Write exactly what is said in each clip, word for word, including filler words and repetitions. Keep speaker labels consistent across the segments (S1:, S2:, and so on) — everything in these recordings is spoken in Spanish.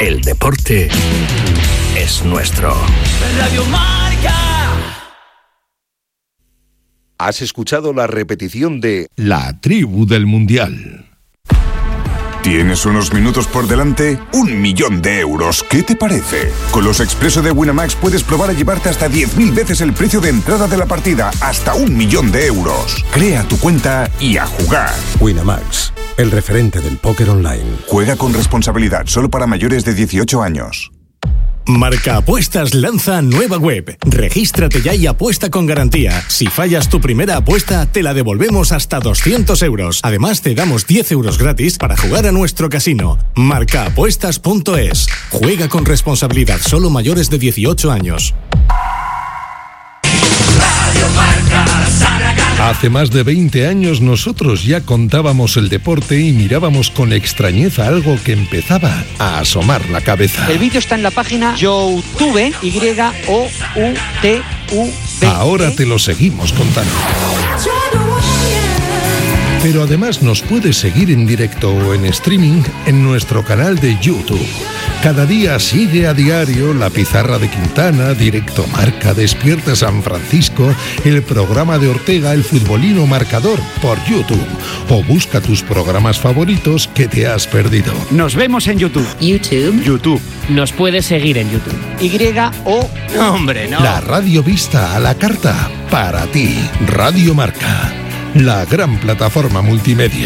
S1: El deporte es nuestro.
S2: Radio Marca.
S3: Has escuchado la repetición de
S4: La Tribu del Mundial.
S5: ¿Tienes unos minutos por delante? Un millón de euros. ¿Qué te parece? Con los Expreso de Winamax puedes probar a llevarte hasta diez mil veces el precio de entrada de la partida. Hasta un millón de euros. Crea tu cuenta y a jugar.
S6: Winamax, el referente del póker online.
S5: Juega con responsabilidad, solo para mayores de dieciocho años.
S7: Marca Apuestas lanza nueva web. Regístrate ya y apuesta con garantía. Si fallas tu primera apuesta, te la devolvemos hasta doscientos euros. Además, te damos diez euros gratis para jugar a nuestro casino. marca apuestas punto es. Juega con responsabilidad, solo mayores de dieciocho años.
S4: Hace más de veinte años nosotros ya contábamos el deporte y mirábamos con extrañeza algo que empezaba a asomar la cabeza.
S8: El vídeo está en la página YouTube, Y O U T U B.
S4: Ahora te lo seguimos contando. Pero además nos puedes seguir en directo o en streaming en nuestro canal de YouTube. Cada día sigue a diario La Pizarra de Quintana, Directo Marca, Despierta San Francisco, el programa de Ortega, El Futbolino Marcador, por YouTube. O busca tus programas favoritos que te has perdido.
S8: Nos vemos en YouTube.
S9: YouTube.
S8: YouTube.
S9: Nos puedes seguir en YouTube.
S8: Y O... ¡Hombre, no!
S4: La radio vista a la carta para ti. Radio Marca. La gran plataforma multimedia.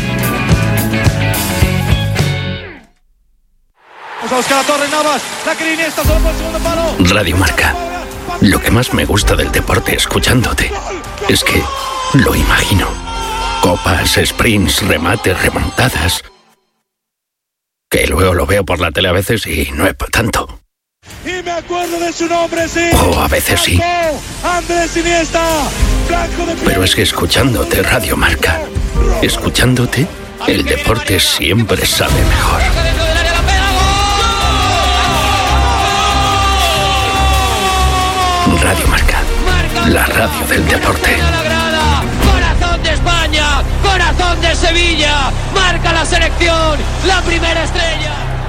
S10: Vamos a buscar a Torres Navas. La que Iniesta solo por el segundo palo.
S1: Radio Marca. Lo que más me gusta del deporte escuchándote es que lo imagino. Copas, sprints, remates, remontadas. Que luego lo veo por la tele a veces y no es para tanto.
S10: Y me acuerdo de su nombre, sí.
S1: Oh, a veces sí.
S10: Andrés Iniesta. Blanco de...
S1: Pero es que escuchándote Radio Marca, escuchándote, el deporte siempre sabe mejor. Radio Marca, la radio del deporte.
S2: Corazón de España, corazón de Sevilla. Marca la selección, la primera estrella.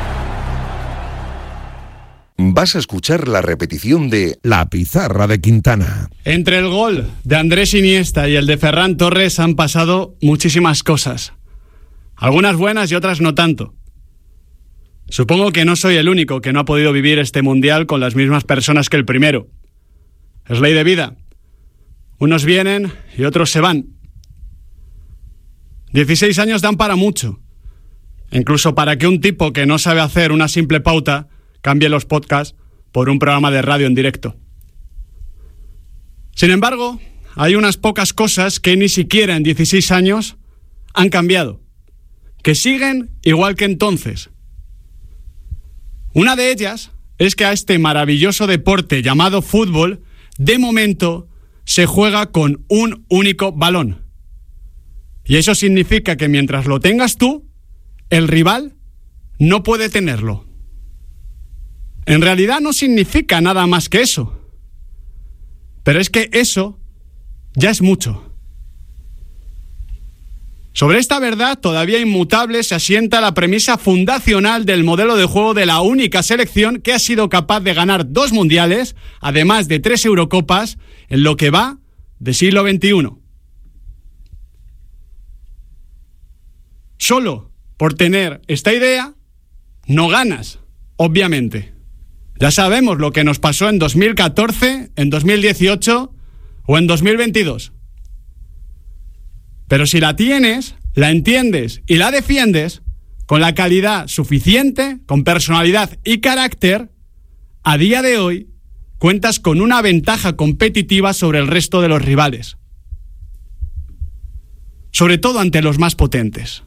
S3: Vas a escuchar la repetición de
S4: La Pizarra de Quintana.
S11: Entre el gol de Andrés Iniesta y el de Ferran Torres han pasado muchísimas cosas. Algunas buenas y otras no tanto. Supongo que no soy el único que no ha podido vivir este mundial con las mismas personas que el primero. Es ley de vida. Unos vienen y otros se van. dieciséis años dan para mucho. Incluso para que un tipo que no sabe hacer una simple pauta cambie los podcasts por un programa de radio en directo. Sin embargo, hay unas pocas cosas que ni siquiera en dieciséis años han cambiado, que siguen igual que entonces. Una de ellas es que a este maravilloso deporte llamado fútbol, de momento, se juega con un único balón. Y eso significa que mientras lo tengas tú, el rival no puede tenerlo. En realidad no significa nada más que eso. Pero es que eso ya es mucho. Sobre esta verdad todavía inmutable se asienta la premisa fundacional del modelo de juego de la única selección que ha sido capaz de ganar dos mundiales, además de tres Eurocopas, en lo que va de siglo veintiuno. Solo por tener esta idea, no ganas, obviamente. Ya sabemos lo que nos pasó en dos mil catorce, en dos mil dieciocho o en dos mil veintidós. Pero si la tienes, la entiendes y la defiendes con la calidad suficiente, con personalidad y carácter, a día de hoy cuentas con una ventaja competitiva sobre el resto de los rivales. Sobre todo ante los más potentes.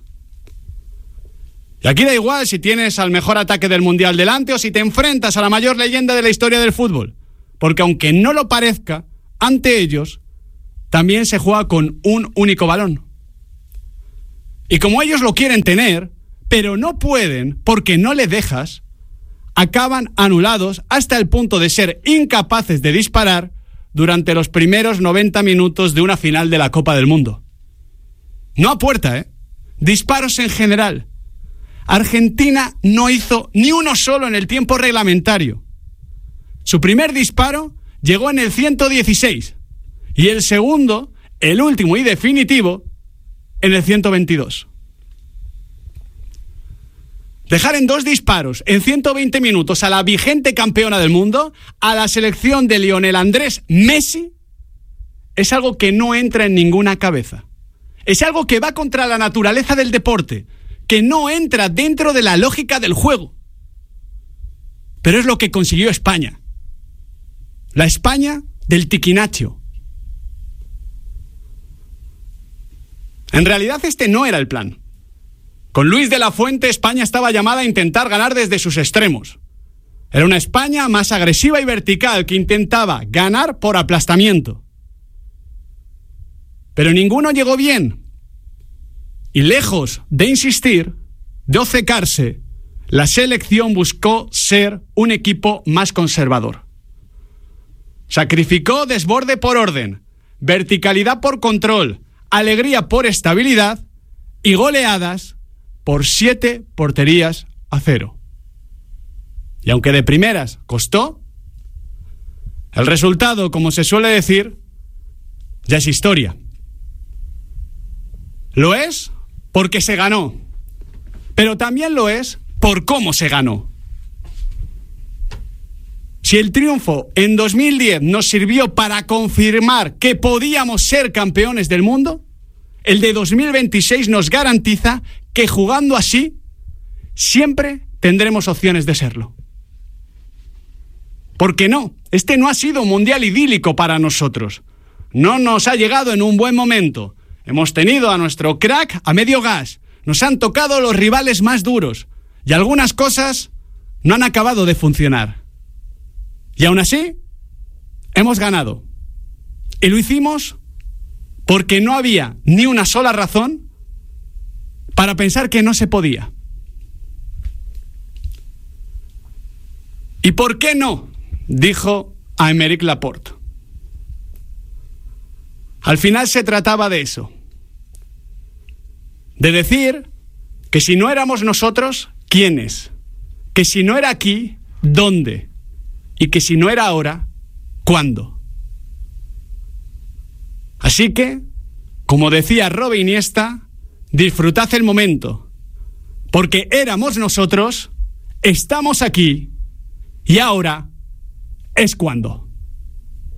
S11: Y aquí da igual si tienes al mejor ataque del mundial delante o si te enfrentas a la mayor leyenda de la historia del fútbol. Porque aunque no lo parezca, ante ellos también se juega con un único balón. Y como ellos lo quieren tener, pero no pueden porque no le dejas, acaban anulados hasta el punto de ser incapaces de disparar durante los primeros noventa minutos de una final de la Copa del Mundo. No a puerta, ¿eh? Disparos en general. Argentina no hizo ni uno solo en el tiempo reglamentario. Su primer disparo llegó en el ciento dieciséis y el segundo, el último y definitivo, en el ciento veintidós. Dejar en dos disparos en ciento veinte minutos a la vigente campeona del mundo, a la selección de Lionel Andrés Messi, es algo que no entra en ninguna cabeza. Es algo que va contra la naturaleza del deporte, que no entra dentro de la lógica del juego. Pero es lo que consiguió España. La España del tiquinacho. En realidad este no era el plan. Con Luis de la Fuente, España estaba llamada a intentar ganar desde sus extremos. Era una España más agresiva y vertical que intentaba ganar por aplastamiento. Pero ninguno llegó bien. Y lejos de insistir, de obcecarse, la selección buscó ser un equipo más conservador. Sacrificó desborde por orden, verticalidad por control, alegría por estabilidad y goleadas por siete porterías a cero. Y aunque de primeras costó, el resultado, como se suele decir, ya es historia. Lo es porque se ganó, pero también lo es por cómo se ganó. Si el triunfo en dos mil diez nos sirvió para confirmar que podíamos ser campeones del mundo, el de dos mil veintiséis nos garantiza que jugando así siempre tendremos opciones de serlo. Porque no, este no ha sido un mundial idílico para nosotros. No nos ha llegado en un buen momento. Hemos tenido a nuestro crack a medio gas. Nos han tocado los rivales más duros. Y algunas cosas no han acabado de funcionar. Y aún así, hemos ganado. Y lo hicimos porque no había ni una sola razón para pensar que no se podía. ¿Y por qué no?, dijo Aymeric Laporte. Al final se trataba de eso. De decir que si no éramos nosotros, ¿quiénes? Que si no era aquí, ¿dónde? Y que si no era ahora, ¿cuándo? Así que, como decía Robin Iniesta, disfrutad el momento, porque éramos nosotros, estamos aquí, y ahora es cuando.